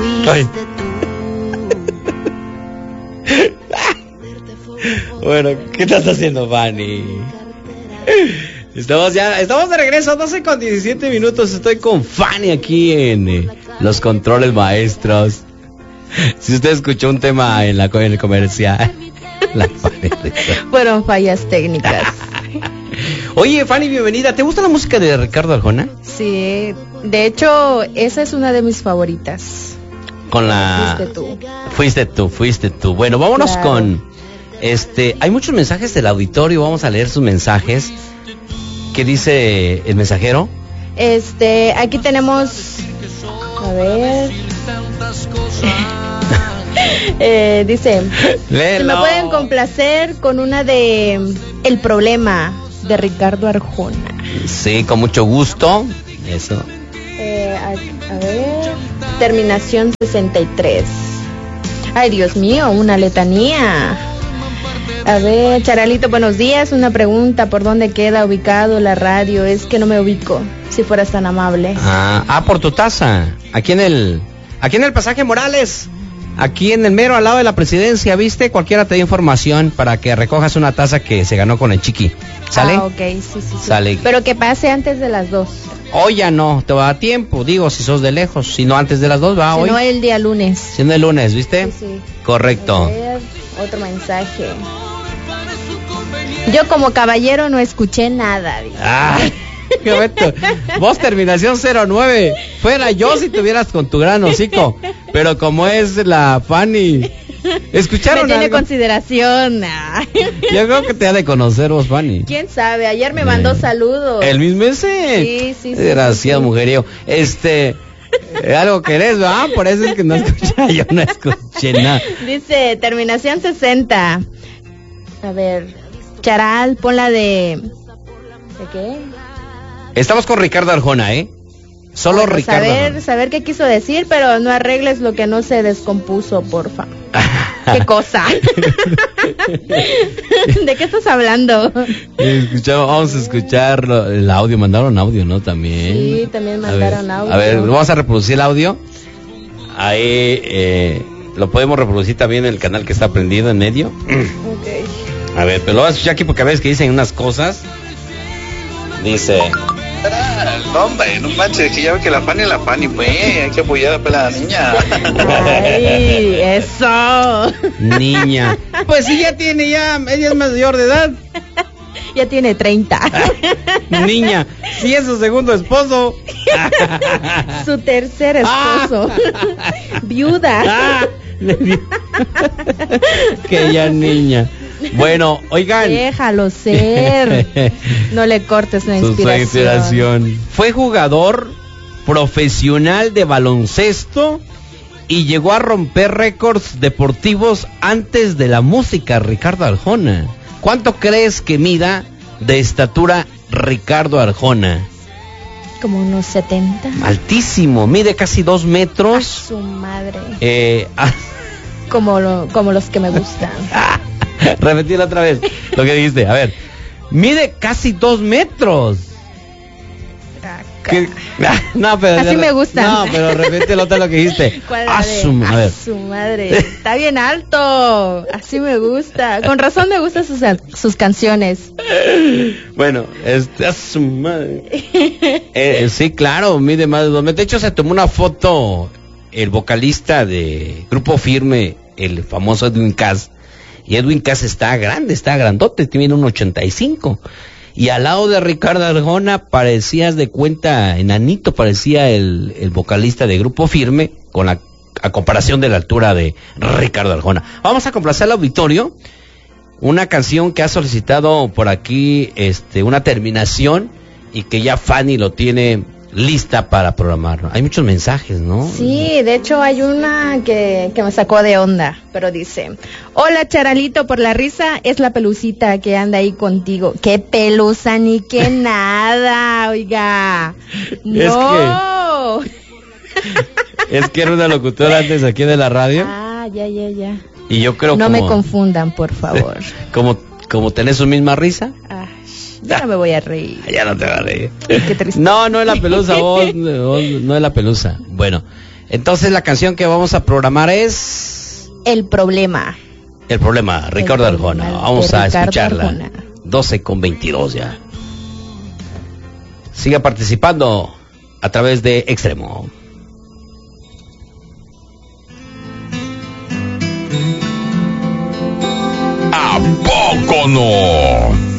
Ay. Bueno, ¿qué estás haciendo, Fanny? Estamos de regreso, 12:17. Estoy con Fanny aquí en los controles maestros. Si usted escuchó un tema en el comercial, fueron fallas técnicas. Oye, Fanny, bienvenida. ¿Te gusta la música de Ricardo Arjona? Sí, de hecho, esa es una de mis favoritas. Con la... Fuiste tú. Bueno, vámonos con... hay muchos mensajes del auditorio. Vamos a leer sus mensajes. ¿Qué dice el mensajero? Aquí tenemos... A ver... dice... Léelo. Si me pueden complacer con una de... El Problema, de Ricardo Arjona. Sí, con mucho gusto. Eso. A ver... Terminación 63. Ay, Dios mío, una letanía. A ver, Charalito, buenos días. Una pregunta, ¿por dónde queda ubicado la radio? Es que no me ubico, si fueras tan amable. Por tu taza. Aquí en el Pasaje Morales. Aquí en el mero al lado de la presidencia, ¿viste? Cualquiera te da información para que recojas una taza que se ganó con el Chiqui. ¿Sale? Ok, sí. Sale. Pero que pase antes de las 2. Hoy ya no, te va a dar tiempo, digo, si sos de lejos, si no antes de las 2 va hoy. Si no el día lunes. Si no el lunes, ¿viste? Sí. Correcto. A ver, otro mensaje. Yo como caballero no escuché nada. Qué momento. Vos terminación 09. Fuera yo si tuvieras con tu gran hocico. Pero como es la Fanny, ¿escucharon? Me tiene algo? Consideración. Yo creo que te ha de conocer vos, Fanny. ¿Quién sabe? Ayer me mandó saludos. ¿El mismo ese? Sí. Desgraciado mujerío. Algo querés, ¿verdad? Por eso es que no escuché. Yo no escuché nada. Dice, terminación 60. A ver, Charal, ponla de... ¿De qué? Estamos con Ricardo Arjona, ¿eh? Solo bueno, Ricardo. Saber qué quiso decir, pero no arregles lo que no se descompuso, porfa. ¿Qué cosa? ¿De qué estás hablando? Vamos a escuchar el audio. Mandaron audio, ¿no? También. Sí, también mandaron audio. A ver, vamos a reproducir el audio. Ahí lo podemos reproducir también en el canal que está prendido en medio. Ok. A ver, pero lo voy a escuchar aquí porque a veces que dicen unas cosas. Dice... No, hombre, no manches, que ya ve que la Fanny, pues, hay que apoyar a la pelada niña. Ay, eso. Niña. Pues sí, ella es mayor de edad. Ya tiene 30. Niña, sí es su segundo esposo. Su tercer esposo. Viuda. Que ya niña. Bueno, oigan. Déjalo ser. No le cortes la inspiración. Fue jugador profesional de baloncesto y llegó a romper récords deportivos antes de la música, Ricardo Arjona. ¿Cuánto crees que mida de estatura Ricardo Arjona? Como unos 70. Altísimo, mide casi 2 metros. A su madre. Como los que me gustan. Repetilo otra vez lo que dijiste. A ver, mide casi 2 metros. No, pero así me gustan. No, pero repítelo otra lo que dijiste. A su madre. Está bien alto. Así me gusta. Con razón me gustan sus canciones. Bueno, a su madre. Sí, claro, mide más de 2 metros. De hecho, se tomó una foto el vocalista de Grupo Firme, el famoso Edwin Cass. Y Edwin Cass está grande, está grandote, tiene un 85. Y al lado de Ricardo Arjona parecías de cuenta enanito, parecía el vocalista de Grupo Firme, con a comparación de la altura de Ricardo Arjona. Vamos a complacer al auditorio una canción que ha solicitado por aquí una terminación y que ya Fanny lo tiene lista para programar. Hay muchos mensajes, ¿no? Sí, de hecho hay una que me sacó de onda, pero dice: hola Charalito, por la risa es la pelucita que anda ahí contigo. ¿Qué pelusa ni qué nada? Oiga, no. Es que era una locutora antes aquí de la radio. Ya. Y yo creo no me confundan, por favor. Como tenés su misma risa. Ya no me voy a reír. Ya no te vas a reír. Qué triste. No es la pelusa, vos no es la pelusa. Bueno, Entonces la canción que vamos a programar es... El problema. El problema, Ricardo Arjona. Vamos a escucharla. 12:22 ya. Siga participando a través de Extremo. ¿A poco no?